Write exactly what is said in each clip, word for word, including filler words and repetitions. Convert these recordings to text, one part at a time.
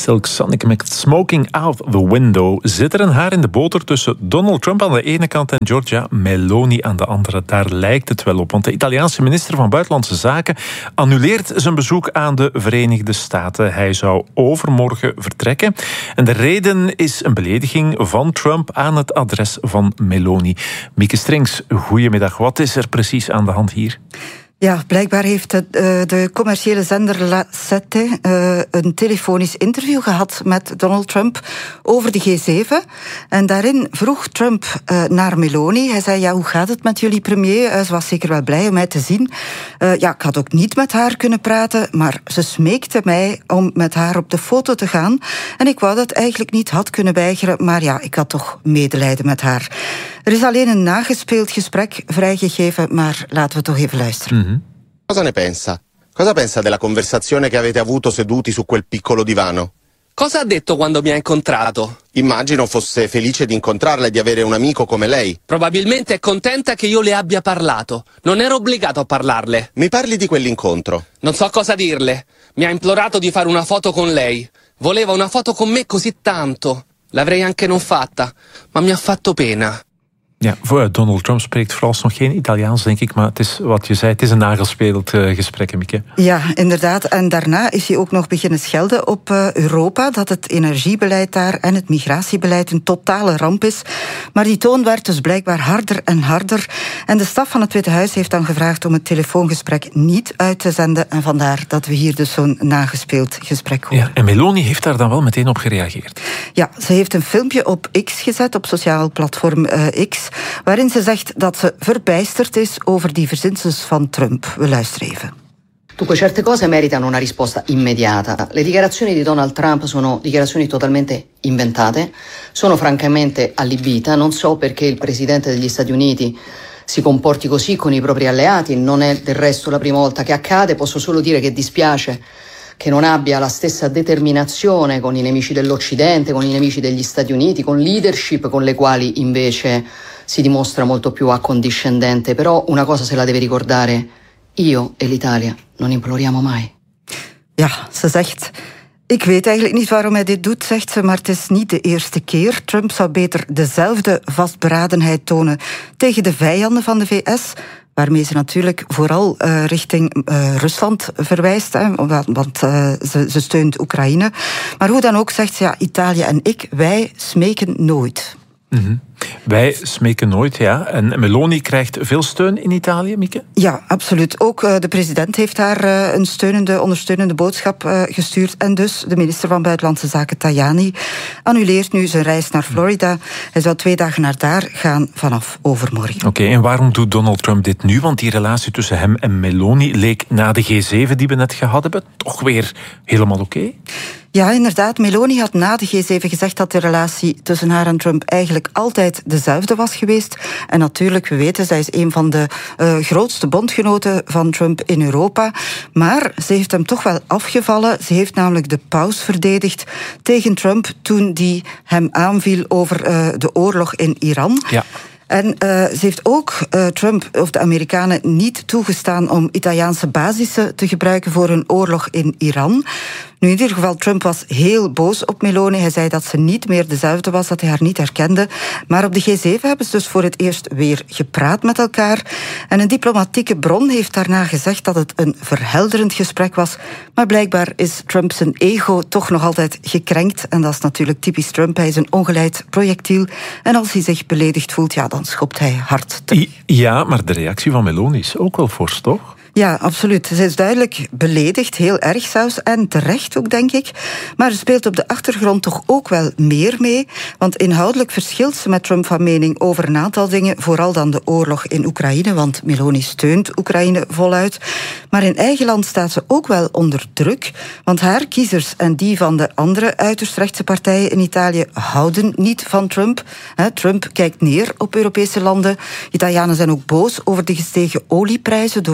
Silk Sonic met Smoking Out the Window. Zit er een haar in de boter tussen Donald Trump aan de ene kant en Giorgia Meloni aan de andere? Daar lijkt het wel op, want de Italiaanse minister van Buitenlandse Zaken annuleert zijn bezoek aan de Verenigde Staten. Hij zou overmorgen vertrekken. En de reden is een belediging van Trump aan het adres van Meloni. Mieke Strings, goedemiddag. Wat is er precies aan de hand hier? Ja, blijkbaar heeft de, uh, de commerciële zender La Sette uh, een telefonisch interview gehad met Donald Trump over de G zeven. En daarin vroeg Trump uh, naar Meloni. Hij zei, ja, hoe gaat het met jullie premier? Uh, ze was zeker wel blij om mij te zien. Uh, ja, ik had ook niet met haar kunnen praten, maar ze smeekte mij om met haar op de foto te gaan. En ik wou dat eigenlijk niet had kunnen weigeren, maar ja, ik had toch medelijden met haar. Er is alleen een nagespeeld gesprek vrijgegeven, maar laten we toch even luisteren. Mm-hmm. Cosa ne pensa? Cosa pensa della conversazione che avete avuto seduti su quel piccolo divano? Cosa ha detto quando mi ha incontrato? Immagino fosse felice di incontrarla e di avere un amico come lei. Probabilmente è contenta che io le abbia parlato. Non ero obbligato a parlarle. Mi parli di quell'incontro? Non so cosa dirle. Mi ha implorato di fare una foto con lei. Voleva una foto con me così tanto. L'avrei anche non fatta, ma mi ha fatto pena. Ja, voor Donald Trump spreekt Frans nog geen Italiaans, denk ik. Maar het is wat je zei, het is een nagespeeld uh, gesprek, Mieke. Ja, inderdaad. En daarna is hij ook nog beginnen schelden op uh, Europa. Dat het energiebeleid daar en het migratiebeleid een totale ramp is. Maar die toon werd dus blijkbaar harder en harder. En de staf van het Witte Huis heeft dan gevraagd om het telefoongesprek niet uit te zenden. En vandaar dat we hier dus zo'n nagespeeld gesprek horen. Ja, en Meloni heeft daar dan wel meteen op gereageerd. Ja, ze heeft een filmpje op X gezet, op sociaal platform uh, X, waarin ze zegt dat ze verbijsterd is over die verzinsels van Trump. We luisteren even. Dunque, certe cose meritano una risposta immediata. Le dichiarazioni di Donald Trump sono dichiarazioni totalmente inventate. Sono francamente allibita. Non so perché il presidente degli Stati Uniti si comporti così con i propri alleati. Non è del resto la prima volta che accade. Posso solo dire che dispiace che non abbia la stessa determinazione con i nemici dell'Occidente, con i nemici degli Stati Uniti, con leadership con le quali invece si dimostra molto più accondiscendente. Però una cosa se la deve ricordare: io e l'Italia non imploriamo mai. Ja, ze zegt: ik weet eigenlijk niet waarom hij dit doet, zegt ze, maar het is niet de eerste keer. Trump zou beter dezelfde vastberadenheid tonen tegen de vijanden van de V S, waarmee ze natuurlijk vooral uh, richting uh, Rusland verwijst, hè, want uh, ze, ze steunt Oekraïne. Maar hoe dan ook, zegt ze, ja, Italië en ik, wij smeken nooit. Mm-hmm. Wij smeken nooit, ja. En Meloni krijgt veel steun in Italië, Mieke? Ja, absoluut. Ook uh, de president heeft daar uh, een steunende, ondersteunende boodschap uh, gestuurd. En dus de minister van Buitenlandse Zaken, Tajani, annuleert nu zijn reis naar Florida. Hij zou twee dagen naar daar gaan vanaf overmorgen. Oké, okay, en waarom doet Donald Trump dit nu? Want die relatie tussen hem en Meloni leek na de G zeven die we net gehad hebben toch weer helemaal oké? Okay? Ja, inderdaad. Meloni had na de G zeven gezegd dat de relatie tussen haar en Trump eigenlijk altijd dezelfde was geweest. En natuurlijk, we weten, zij is een van de uh, grootste bondgenoten van Trump in Europa. Maar ze heeft hem toch wel afgevallen. Ze heeft namelijk de paus verdedigd tegen Trump toen die hem aanviel over uh, de oorlog in Iran. Ja. En uh, ze heeft ook uh, Trump of de Amerikanen niet toegestaan om Italiaanse basissen te gebruiken voor hun oorlog in Iran. Nu, in ieder geval, Trump was heel boos op Meloni. Hij zei dat ze niet meer dezelfde was, dat hij haar niet herkende. Maar op de G zeven hebben ze dus voor het eerst weer gepraat met elkaar. En een diplomatieke bron heeft daarna gezegd dat het een verhelderend gesprek was. Maar blijkbaar is Trump zijn ego toch nog altijd gekrenkt. En dat is natuurlijk typisch Trump. Hij is een ongeleid projectiel. En als hij zich beledigd voelt, ja, dan schopt hij hard terug. Ja, maar de reactie van Meloni is ook wel fors, toch? Ja, absoluut. Ze is duidelijk beledigd, heel erg zelfs, en terecht ook, denk ik. Maar er speelt op de achtergrond toch ook wel meer mee, want inhoudelijk verschilt ze met Trump van mening over een aantal dingen, vooral dan de oorlog in Oekraïne, want Meloni steunt Oekraïne voluit. Maar in eigen land staat ze ook wel onder druk, want haar kiezers en die van de andere uiterst rechtse partijen in Italië houden niet van Trump. Trump kijkt neer op Europese landen. Italianen zijn ook boos over de gestegen olieprijzen door de oorlog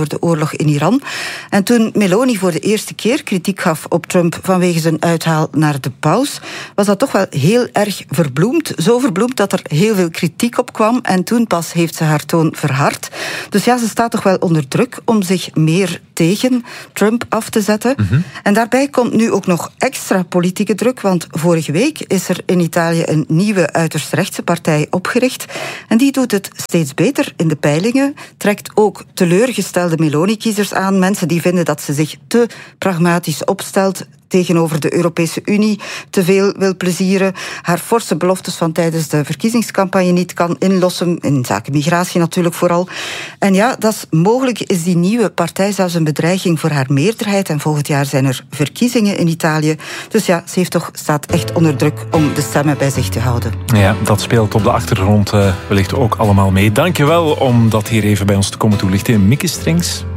oorlog in Iran. En toen Meloni voor de eerste keer kritiek gaf op Trump vanwege zijn uithaal naar de paus, was dat toch wel heel erg verbloemd. Zo verbloemd dat er heel veel kritiek op kwam en toen pas heeft ze haar toon verhard. Dus ja, ze staat toch wel onder druk om zich meer tegen Trump af te zetten. Mm-hmm. En daarbij komt nu ook nog extra politieke druk, want vorige week is er in Italië een nieuwe uiterst rechtse partij opgericht en die doet het steeds beter in de peilingen, trekt ook teleurgestelde Meloni-kiezers aan, mensen die vinden dat ze zich te pragmatisch opstelt tegenover de Europese Unie, te veel wil plezieren, haar forse beloftes van tijdens de verkiezingscampagne niet kan inlossen, in zaken migratie natuurlijk vooral. En ja, dat is, mogelijk is die nieuwe partij zelfs een bedreiging voor haar meerderheid en volgend jaar zijn er verkiezingen in Italië. Dus ja, ze heeft toch, staat echt onder druk om de stemmen bij zich te houden. Ja, dat speelt op de achtergrond uh, wellicht ook allemaal mee. Dankjewel om dat hier even bij ons te komen toelichten. Mieke Strings.